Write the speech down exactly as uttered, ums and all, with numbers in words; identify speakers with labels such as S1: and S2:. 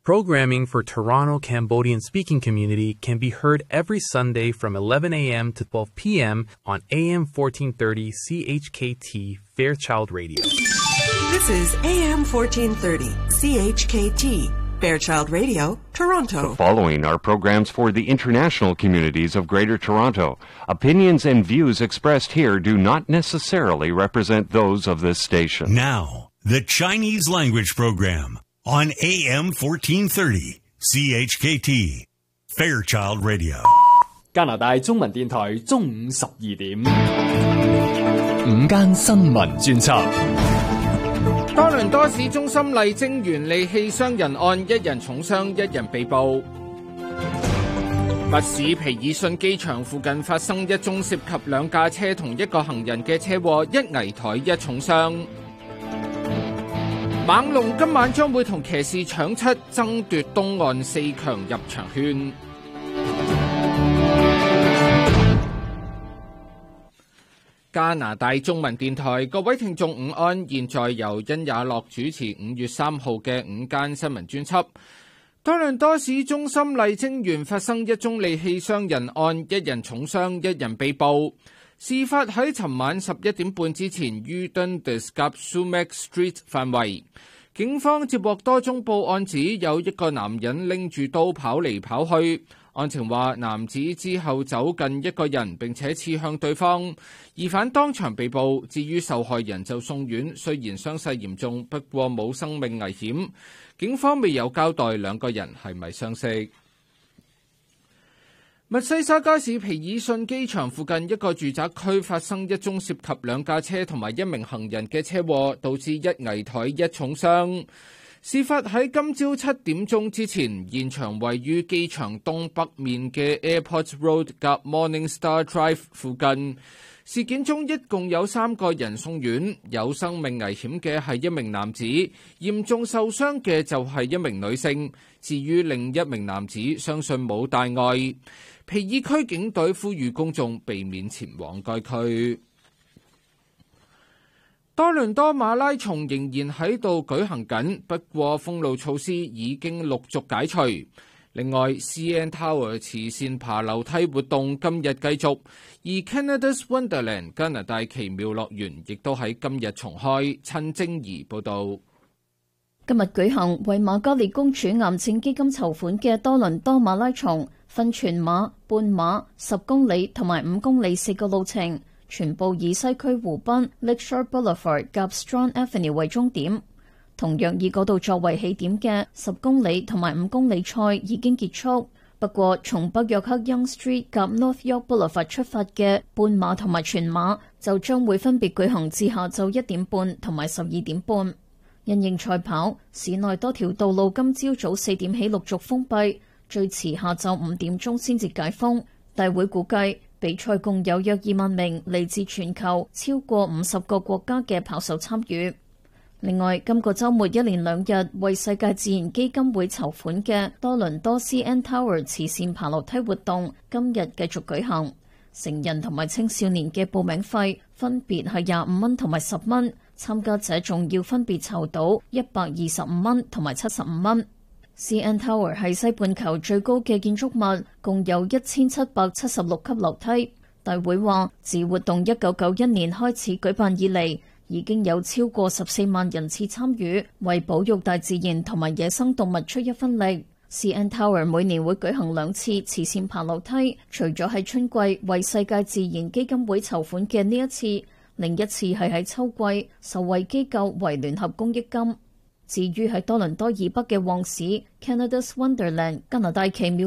S1: Programming for Toronto Cambodian-speaking community can be heard every Sunday from eleven a.m. to twelve p.m. on A M fourteen thirty C H K T Fairchild Radio.
S2: This is A M fourteen thirty C H K T Fairchild Radio, Toronto.
S3: The following are programs for the international communities of Greater Toronto. Opinions and views expressed here do not necessarily represent those of this station.
S4: Now, the Chinese language program on A M fourteen thirty C H K T Fairchild Radio。
S5: 加拿大中文電台中午十二點，
S6: 午間新聞專輯。
S7: 多倫多市中心麗晶園利器傷人案，一人重傷，一人被捕。密市皮爾遜機場附近發生一宗涉及兩架車同一個行人嘅車禍，一危殆，一重傷。猛龍今晚將會同騎士搶七，爭奪東岸四強入場券。加拿大中文電台，各位聽眾午安，現在由殷也樂主持五月三號嘅午間新聞專輯。多倫多市中心麗晶園發生一宗利器傷人案，一人重傷，一人被捕。事發喺尋晚十一點半之前，於 Dundas 及 Sumac Street 範圍。警方接獲多宗報案，指有一個男人拎住刀跑嚟跑去。案情話，男子之後走近一個人，並且刺向對方，疑犯當場被捕。至於受害人就送院，雖然傷勢嚴重，不過冇生命危險。警方未有交代兩個人係咪相識。密西沙加市皮爾遜機場附近一個住宅區發生一宗涉及兩架車同埋一名行人嘅車禍，導致一危殆一重傷。事發喺今朝七點鐘之前，現場位於機場東北面嘅 Airport Road 及 Morningstar Drive 附近。事件中一共有三個人送院，有生命危險嘅係一名男子，嚴重受傷嘅就係一名女性。至於另一名男子，相信冇大礙。皮爾區警隊呼籲公眾避免前往該區。多倫多馬拉松仍然喺度舉行緊，不過封路措施已經陸續解除。另外 ，C N Tower 慈善爬樓梯活動今日繼續，而 Canada's Wonderland 加拿大奇妙樂園亦都喺今日重開。陳晶儀報導。
S8: 今日舉行為瑪嘉烈公主癌症基金籌款嘅多倫多馬拉松，分全馬、半馬、十公里同埋五公里四個路程，全部以西區湖濱 Lakeshore Boulevard 及 Strong Avenue 為終點。同樣以嗰度作為起點嘅十公里同埋五公里賽已經結束。不過，從北約克 Yonge Street 及 North York Boulevard 出發嘅半馬同埋全馬就將會分別舉行至下晝一點半同埋十二點半。因應賽跑，市內多條道路今朝早四點起陸續封閉，最遲下晝五點鐘先至解封。大會估計比賽共有約二萬名嚟自全球超過五十個國家嘅跑手參與。另外，今個週末一連兩日為世界自然基金會籌款嘅多倫多 C N Tower 慈善爬樓梯活動今日繼續舉行。成人同埋青少年嘅報名費分別係廿五蚊同埋十蚊，參加者仲要分別籌到一百二十五蚊同埋七十五蚊。C N Tower 係西半球最高嘅建築物，共有一千七百七十六級樓梯。大會話，自活動一九九一年開始舉辦以嚟，已經有超過十四萬人次參與，為保育大自然同埋野生動物出一分力。C N Tower 每年會舉行兩次慈善爬樓梯，除咗喺春季為世界自然基金會籌款嘅呢一次，另一次係喺秋季受惠機構為聯合公益金。至於喺多倫多以北嘅旺市 Canada's Wonderland 加拿大奇妙